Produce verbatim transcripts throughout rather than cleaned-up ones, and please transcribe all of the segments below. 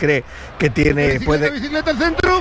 cree que tiene... Bicicleta, puede... bicicleta, el centro,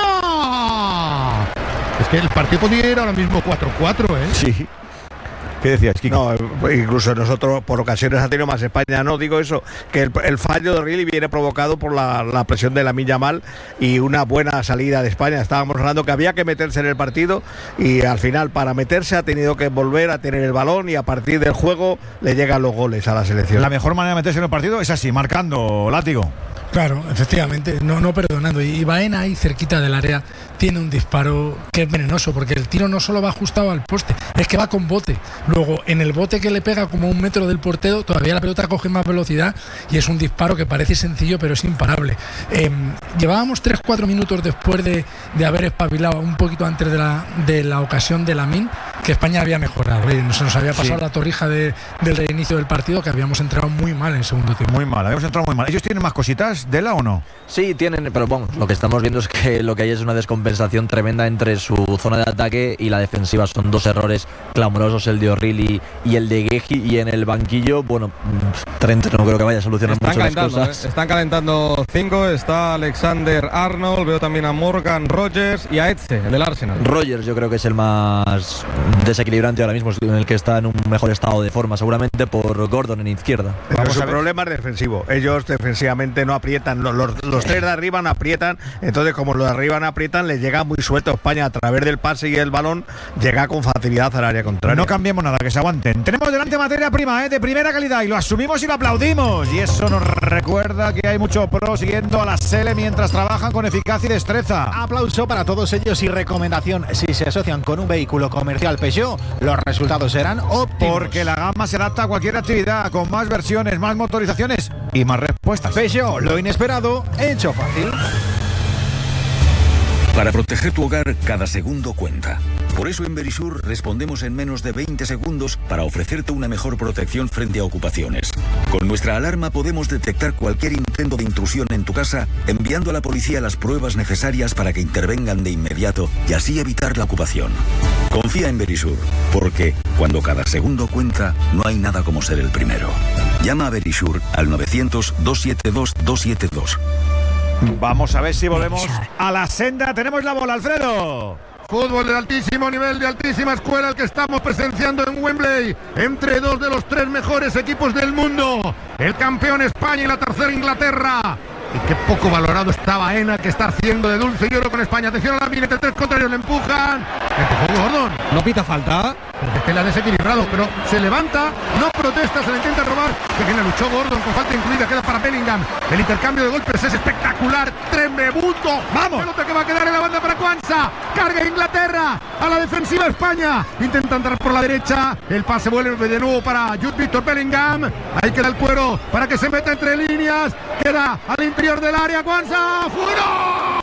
fuera. Es que el partido podría ir ahora mismo cuatro cuatro, ¿eh? Sí. ¿Qué decías, Kiko? No, incluso nosotros por ocasiones ha tenido más España, no digo eso, que el, el fallo de Riley viene provocado por la, la presión de Lamine Yamal y una buena salida de España. Estábamos hablando que había que meterse en el partido y al final para meterse ha tenido que volver a tener el balón y a partir del juego le llegan los goles a la selección. La mejor manera de meterse en el partido es así, marcando, Látigo. Claro, efectivamente, no, no perdonando. Y Baena ahí cerquita del área tiene un disparo que es venenoso, porque el tiro no solo va ajustado al poste, es que va con bote. Luego, en el bote que le pega como un metro del portero, todavía la pelota coge más velocidad y es un disparo que parece sencillo, pero es imparable. Eh, llevábamos tres cuatro minutos después de, de haber espabilado un poquito antes de la, de la ocasión de Lamine, que España había mejorado. Eh, se nos había pasado sí. la torrija de, del reinicio del partido, que habíamos entrado muy mal en el segundo tiempo. Muy mal, habíamos entrado muy mal. ¿Ellos tienen más cositas, Dela, o no? Sí, tienen, pero bueno, lo que estamos viendo es que lo que hay es una descompensación tremenda entre su zona de ataque y la defensiva. Son dos errores clamorosos, el de O'Reilly y el de Guehi, y en el banquillo, bueno, Trent no creo que vaya a solucionar mucho las cosas. ¿eh? Están calentando cinco, está Alexander Arnold, veo también a Morgan Rogers y a Etze, el del Arsenal. Rogers yo creo que es el más desequilibrante ahora mismo, en el que está en un mejor estado de forma, seguramente por Gordon en izquierda. Pero su problema es defensivo, ellos defensivamente no aprietan, los, los, los tres de arriba no aprietan, entonces como los de arriba no aprietan, les llega muy suelto a España a través del pase y el balón, llega con facilidad al área contraria. No cambiemos nada, que se aguanten. Tenemos delante materia prima, ¿eh? de primera calidad, y lo asumimos y lo aplaudimos, y eso nos recuerda que hay mucho pro siguiendo a la Sele mientras trabajan con eficacia y destreza. Aplauso para todos ellos y recomendación: si se asocian con un vehículo comercial Peugeot, los resultados serán óptimos. Porque la gama se adapta a cualquier actividad, con más versiones, más motorizaciones y más respuestas. Peugeot, lo inesperado hecho fácil. Para proteger tu hogar, cada segundo cuenta. Por eso en Verisur respondemos en menos de veinte segundos para ofrecerte una mejor protección frente a ocupaciones. Con nuestra alarma podemos detectar cualquier intento de intrusión en tu casa, enviando a la policía las pruebas necesarias para que intervengan de inmediato y así evitar la ocupación. Confía en Verisur, porque cuando cada segundo cuenta, no hay nada como ser el primero. Llama a Verisur al novecientos, doscientos setenta y dos, doscientos setenta y dos. Vamos a ver si volvemos a la senda. Tenemos la bola, Alfredo. Fútbol de altísimo nivel, de altísima escuela, el que estamos presenciando en Wembley, entre dos de los tres mejores equipos del mundo, el campeón España y la tercera Inglaterra. Y qué poco valorado está Baena, que está haciendo de dulce y oro con España. Atención a la mina, entre tres contrarios le empujan. Empujó Gordon. No pita falta. Es que la ha desequilibrado, pero se levanta, no protesta, se le intenta robar. Que bien luchó Gordon, con falta incluida, queda para Bellingham. El intercambio de golpes es espectacular, tremebundo. ¡Vamos! Pelota que va a quedar en la banda para Kwanza. Carga Inglaterra, a la defensiva España. Intenta entrar por la derecha, el pase vuelve de nuevo para Jude Victor Bellingham. Ahí queda el cuero para que se meta entre líneas. Queda al interior del área, Kwanza. ¡Fuera!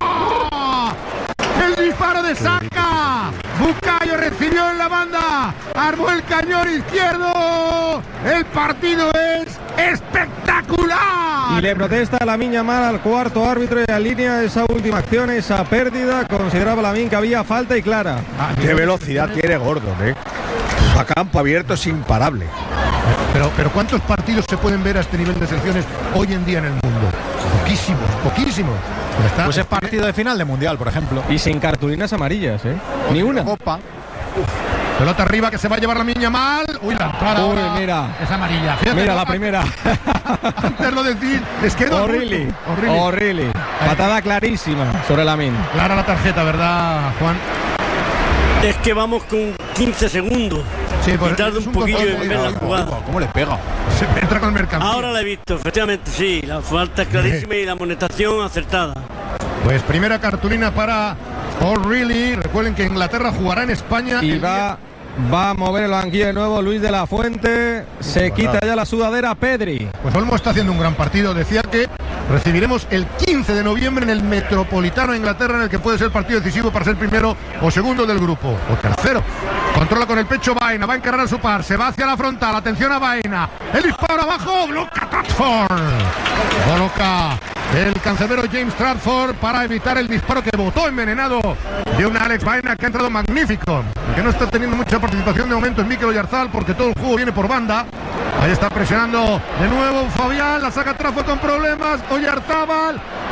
El disparo de Saka. Bukayo recibió en la banda, armó el cañón izquierdo. El partido es espectacular. Y le protesta a Lamine Yamal al cuarto árbitro y alinea esa última acción, esa pérdida. Consideraba Lamine que había falta y clara. Ah, qué velocidad tiene Gordon, ¿eh? A campo abierto es imparable. Pero, pero ¿cuántos partidos se pueden ver a este nivel de selecciones hoy en día en el mundo? Poquísimos, poquísimos. Está, pues es partido de final de Mundial, por ejemplo. Y sin cartulinas amarillas, ¿eh? Ni una. Copa. Pelota arriba que se va a llevar Lamine Yamal. Uy, la entrada. Uy, mira. Es amarilla. Fíjate, mira no, la primera. Antes lo decir. Es que O'Reilly. O'Reilly. Patada clarísima sobre Lamine. Clara la tarjeta, ¿verdad, Juan? Es que vamos con quince segundos. Sí, pues y tarda un, un poquillo en ver la jugada. ¿Cómo le pega? Se entra con el mercado. Ahora la he visto, efectivamente, sí. La falta es clarísima y la amonestación acertada. Pues primera cartulina para O'Reilly. Recuerden que Inglaterra jugará en España. Y va, va a mover el banquillo de nuevo Luis de la Fuente. Se quita ya la sudadera Pedri. Pues Olmo está haciendo un gran partido. Decía que recibiremos el quince de noviembre en el Metropolitano de Inglaterra, en el que puede ser partido decisivo para ser primero o segundo del grupo, o tercero. Controla con el pecho Baena, va a encarar a su par, se va hacia la frontal, atención a Baena, el disparo abajo, bloca Trafford, coloca el cancerbero James Trafford para evitar el disparo que botó envenenado de un Alex Baena que ha entrado magnífico, que no está teniendo mucha participación de momento en Mikel Oyarzabal porque todo el juego viene por banda. Ahí está presionando de nuevo Fabián, la saca Trafford con problemas, Oyarzabal.